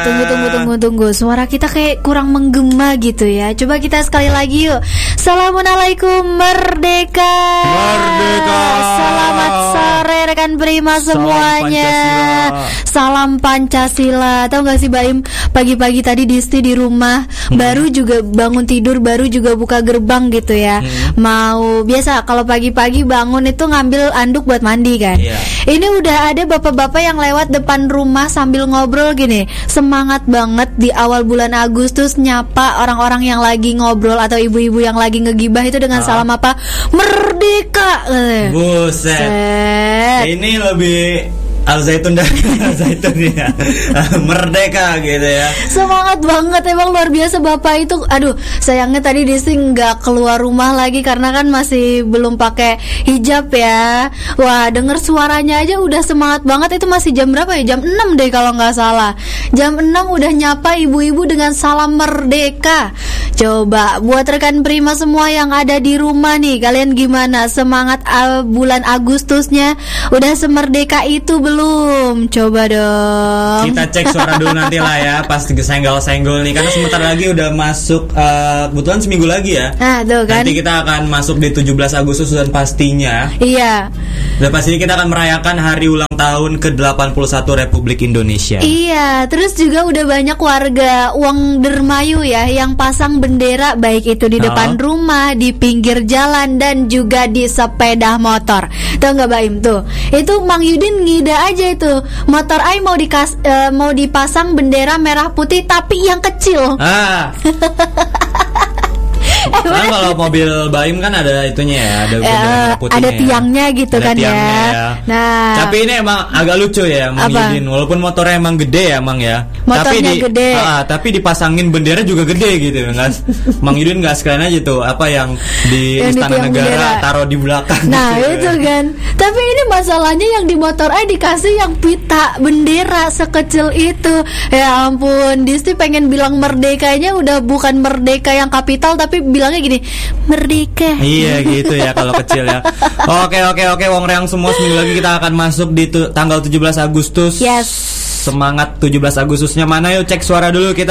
Tunggu. Suara kita kayak kurang menggema gitu ya. Coba kita sekali lagi yuk. Assalamualaikum Merdeka. Selamat sore rekan Prima semuanya. Salam Pancasila. Tahu gak sih Baim, pagi-pagi tadi Disti di rumah baru juga bangun tidur, baru juga buka gerbang gitu ya. Mau biasa kalau pagi-pagi bangun itu ngambil anduk buat mandi kan. Ini udah ada bapak-bapak yang lewat depan rumah sambil ngobrol gini. Semangat banget di awal bulan Agustus nyapa orang-orang yang lagi ngobrol atau ibu-ibu yang lagi ngegibah itu dengan salam apa? Merdeka. Buset. Ini lebih Al-Zaitun dari Al-Zaitun ya. Merdeka gitu ya. Semangat banget, emang luar biasa bapak itu. Aduh, sayangnya tadi Desi nggak keluar rumah lagi karena kan masih belum pakai hijab ya. Wah, denger suaranya aja udah semangat banget. Itu masih jam berapa ya? Jam 6 deh kalau nggak salah. Jam 6 udah nyapa ibu-ibu dengan salam merdeka. Coba buat rekan Prima semua yang ada di rumah nih, kalian gimana? Semangat bulan Agustusnya udah semerdeka itu belum? Coba dong. Kita cek suara dulu nanti lah ya, pas senggol-senggol nih. Karena sebentar lagi udah masuk, kebetulan seminggu lagi ya. Nah, tuh kan. Nanti kita akan masuk di 17 Agustus dan pastinya. Iya. Dan pastinya kita akan merayakan hari ulang tahun ke-81 Republik Indonesia. Iya, terus juga udah banyak warga Wangdermayu ya yang pasang bendera, baik itu di depan rumah, di pinggir jalan, dan juga di sepeda motor. Tahu nggak Baim tuh? Itu Mang Yudin ngida aja itu. Motor ai mau dipasang bendera merah putih tapi yang kecil. Nah, kalau mobil Baim kan ada itunya ya, ada bendera putihnya, ada tiangnya gitu ada kan tiangnya ya. Nah, tapi ini emang agak lucu ya Mang Yudin, walaupun motornya emang gede ya Mang ya. Motornya gede. Tapi dipasangin bendera juga gede gitu kan. Mang Yudin nggak sekalian aja tuh apa yang di Istana Negara taruh di belakang. Nah gitu, itu kan. Tapi ini masalahnya yang di motor dikasih yang pita bendera sekecil itu. Ya ampun, Disti pengen bilang merdekanya udah bukan merdeka yang kapital tapi bilangnya gini, merdeka. Iya gitu ya kalau kecil ya. Oke Wong Reang semua, seminggu lagi kita akan masuk di tanggal 17 Agustus. Yes. Semangat 17 Agustusnya mana, yuk cek suara dulu kita.